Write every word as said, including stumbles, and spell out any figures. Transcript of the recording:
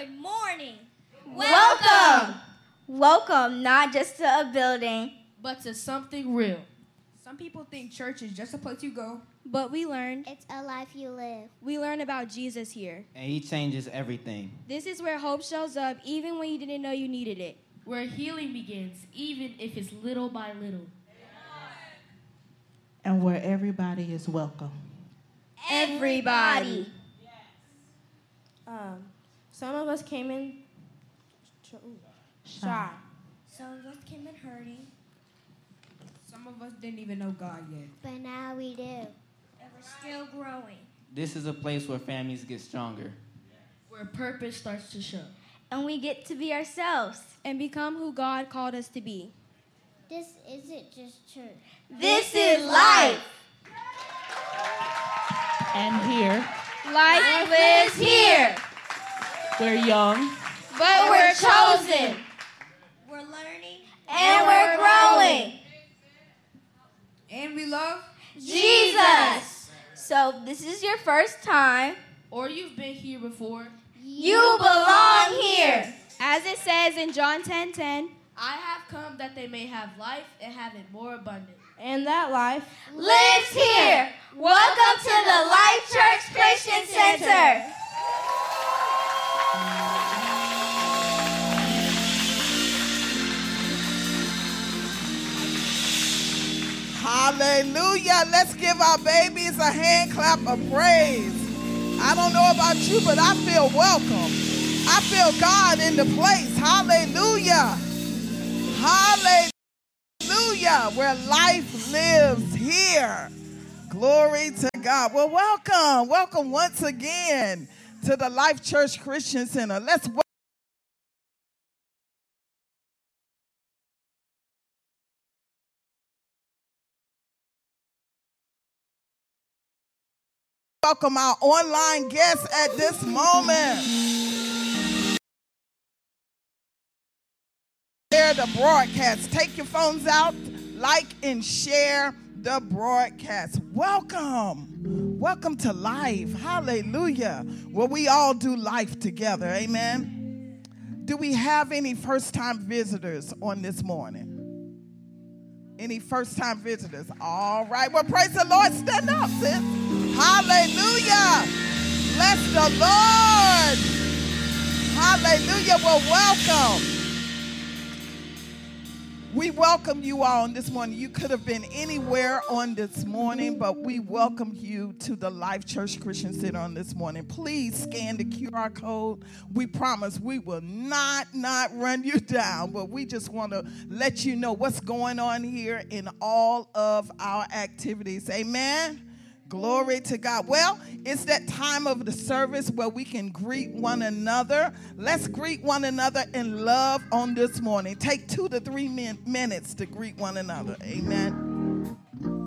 Good morning. Welcome. Welcome not just to a building, but to something real. Some people think church is just a place you go. But we learned. It's a life you live. We learn about Jesus here. And he changes everything. This is where hope shows up even when you didn't know you needed it. Where healing begins, even if it's little by little. And where everybody is welcome. Everybody. Um, some of us came in shy. Some of us came in hurting. Some of us didn't even know God yet. But now we do. And we're still growing. This is a place where families get stronger. Where purpose starts to show. And we get to be ourselves. And become who God called us to be. This isn't just church. This is life. And here, Life lives here. we're young. But we're chosen. We're learning. And we're growing. And we love Jesus. So this is your first time. Or you've been here before. You belong here. As it says in John ten ten, I have come that they may have life and have it more abundant. and that life lives here. Welcome to the Life Church Christian Center. Hallelujah. Let's give our babies a hand clap of praise. I don't know about you, but I feel welcome. I feel God in the place. Hallelujah. Hallelujah. Where life lives here. Glory to God. Well, welcome. Welcome once again to the Life Church Christian Center. Let's welcome our online guests at this moment. Share the broadcast. Take your phones out, like and share the broadcast. Welcome. Welcome to life. Hallelujah. Well, we all do life together. Amen. Do we have any first-time visitors on this morning? Any first-time visitors? All right. Well, praise the Lord. Stand up, sis. Hallelujah. Bless the Lord. Hallelujah. Well, welcome. We welcome you all on this morning. You could have been anywhere on this morning, but we welcome you to the Life Church Christian Center on this morning. Please scan the Q R code. We promise we will not, not run you down, but we just want to let you know what's going on here in all of our activities. Amen. Glory to God. Well, it's that time of the service where we can greet one another. Let's greet one another in love on this morning. Take two to three min- minutes to greet one another. Amen.